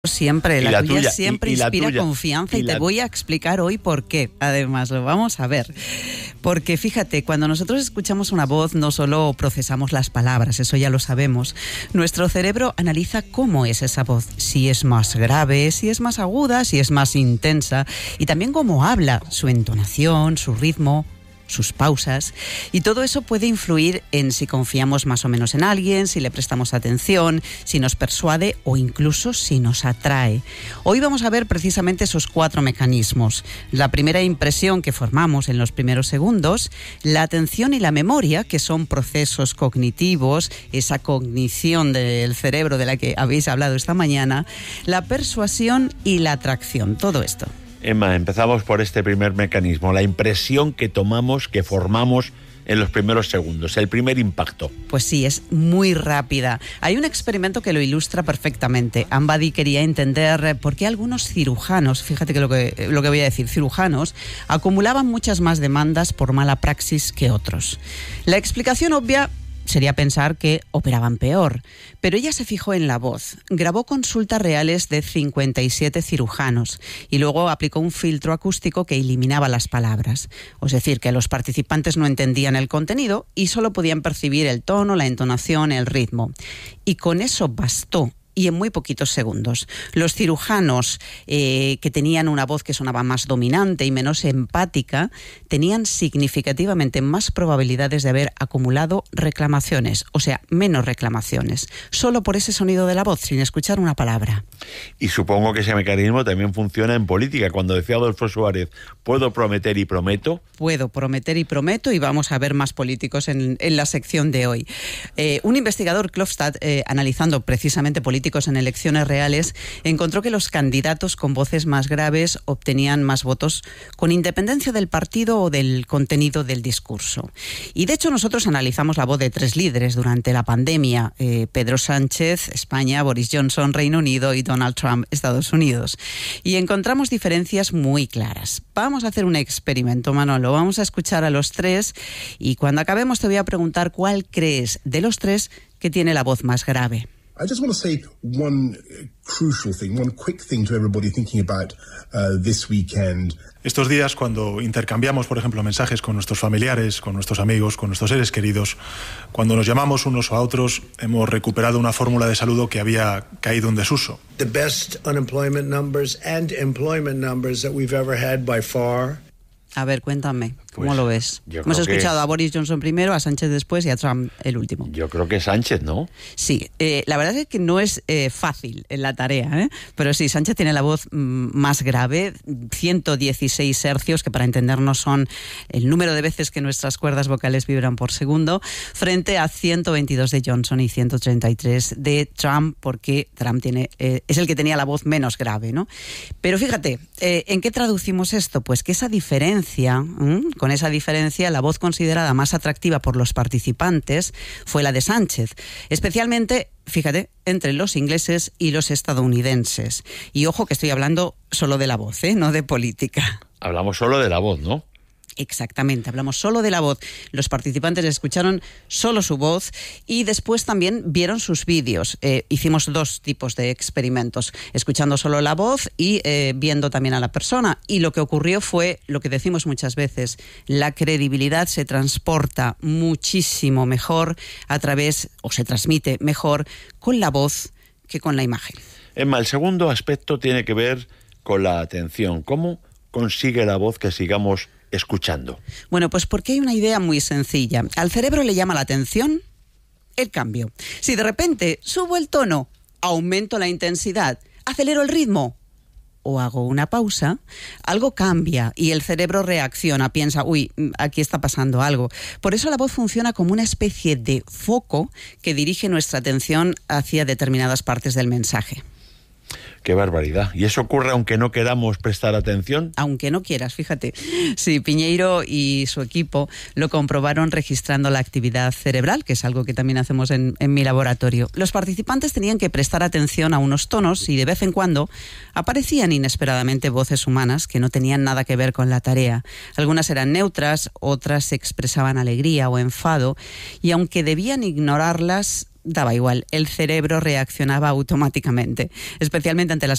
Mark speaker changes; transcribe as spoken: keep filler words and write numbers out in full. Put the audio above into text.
Speaker 1: Siempre, la,
Speaker 2: la
Speaker 1: tuya,
Speaker 2: tuya
Speaker 1: siempre
Speaker 2: y, y
Speaker 1: inspira
Speaker 2: tuya,
Speaker 1: confianza y, y
Speaker 2: la...
Speaker 1: te voy a explicar hoy por qué. Además, lo vamos a ver. Porque fíjate, cuando nosotros escuchamos una voz no solo procesamos las palabras, eso ya lo sabemos. Nuestro cerebro analiza cómo es esa voz, si es más grave, si es más aguda, si es más intensa y también cómo habla, su entonación, su ritmo, sus pausas, y todo eso puede influir en si confiamos más o menos en alguien, si le prestamos atención, si nos persuade o incluso si nos atrae. Hoy vamos a ver precisamente esos cuatro mecanismos. La primera impresión que formamos en los primeros segundos, la atención y la memoria, que son procesos cognitivos, esa cognición del cerebro de la que habéis hablado esta mañana, la persuasión y la atracción, todo esto.
Speaker 2: Emma, empezamos por este primer mecanismo, la impresión que tomamos, que formamos en los primeros segundos, el primer impacto.
Speaker 1: Pues sí, es muy rápida. Hay un experimento que lo ilustra perfectamente. Ambady quería entender por qué algunos cirujanos, fíjate que lo que, lo que voy a decir, cirujanos, acumulaban muchas más demandas por mala praxis que otros. La explicación obvia sería pensar que operaban peor, pero ella se fijó en la voz, grabó consultas reales de cincuenta y siete cirujanos y luego aplicó un filtro acústico que eliminaba las palabras, es decir, que los participantes no entendían el contenido y solo podían percibir el tono, la entonación, el ritmo. Y con eso bastó. Y en muy poquitos segundos. Los cirujanos eh, que tenían una voz que sonaba más dominante y menos empática tenían significativamente más probabilidades de haber acumulado reclamaciones, o sea, menos reclamaciones, solo por ese sonido de la voz, sin escuchar una palabra.
Speaker 2: Y supongo que ese mecanismo también funciona en política. Cuando decía Adolfo Suárez, ¿puedo prometer y prometo?
Speaker 1: Puedo prometer y prometo, y vamos a ver más políticos en, en la sección de hoy. Eh, un investigador, Klofstad, eh, analizando precisamente políticos en elecciones reales, encontró que los candidatos con voces más graves obtenían más votos con independencia del partido o del contenido del discurso. Y de hecho nosotros analizamos la voz de tres líderes durante la pandemia, eh, Pedro Sánchez, España, Boris Johnson, Reino Unido y Donald Trump, Estados Unidos. Y encontramos diferencias muy claras. Vamos a hacer un experimento, Manolo. Vamos a escuchar a los tres y cuando acabemos te voy a preguntar cuál crees de los tres que tiene la voz más grave.
Speaker 3: I just want to say one crucial thing, one quick thing to everybody thinking about uh, this weekend.
Speaker 4: Estos días, cuando intercambiamos, por ejemplo, mensajes con nuestros familiares, con nuestros amigos, con nuestros seres queridos, cuando nos llamamos unos a otros, hemos recuperado una fórmula de saludo que había caído en desuso.
Speaker 5: The best unemployment numbers and employment numbers that we've ever had by far.
Speaker 1: A ver, cuéntame, ¿cómo
Speaker 2: pues,
Speaker 1: lo ves? Hemos escuchado que... a Boris Johnson primero, a Sánchez después y a Trump el último.
Speaker 2: Yo creo que Sánchez, ¿no?
Speaker 1: Sí, eh, la verdad es que no es eh, fácil en la tarea, ¿eh? Pero sí, Sánchez tiene la voz mm, más grave, ciento dieciséis hercios, que para entendernos son el número de veces que nuestras cuerdas vocales vibran por segundo, frente a ciento veintidós de Johnson y ciento treinta y tres de Trump, porque Trump tiene, eh, es el que tenía la voz menos grave, ¿no? Pero fíjate, eh, ¿en qué traducimos esto? Pues que esa diferencia ¿Mm? Con esa diferencia, la voz considerada más atractiva por los participantes fue la de Sánchez, especialmente, fíjate, entre los ingleses y los estadounidenses. Y ojo que estoy hablando solo de la voz, ¿eh? No de política.
Speaker 2: Hablamos solo de la voz, ¿no?
Speaker 1: Exactamente, hablamos solo de la voz. Los participantes escucharon solo su voz y después también vieron sus vídeos. Eh, hicimos dos tipos de experimentos, escuchando solo la voz y eh, viendo también a la persona. Y lo que ocurrió fue lo que decimos muchas veces, la credibilidad se transporta muchísimo mejor a través, o se transmite mejor con la voz que con la imagen.
Speaker 2: Emma, el segundo aspecto tiene que ver con la atención. ¿Cómo consigue la voz que sigamos escuchando?
Speaker 1: Bueno, pues porque hay una idea muy sencilla. Al cerebro le llama la atención el cambio. Si de repente subo el tono, aumento la intensidad, acelero el ritmo o hago una pausa, algo cambia y el cerebro reacciona, piensa, uy, aquí está pasando algo. Por eso la voz funciona como una especie de foco que dirige nuestra atención hacia determinadas partes del mensaje.
Speaker 2: ¡Qué barbaridad! ¿Y eso ocurre aunque no queramos prestar atención?
Speaker 1: Aunque no quieras, fíjate. Sí, Piñeiro y su equipo lo comprobaron registrando la actividad cerebral, que es algo que también hacemos en, en mi laboratorio. Los participantes tenían que prestar atención a unos tonos y de vez en cuando aparecían inesperadamente voces humanas que no tenían nada que ver con la tarea. Algunas eran neutras, otras expresaban alegría o enfado, y aunque debían ignorarlas, daba igual, el cerebro reaccionaba automáticamente, especialmente ante las